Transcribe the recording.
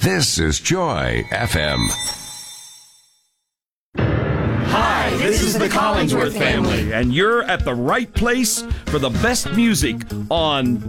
This is Joy FM. Hi, this is the Collingsworth family, and you're at the right place for the best music on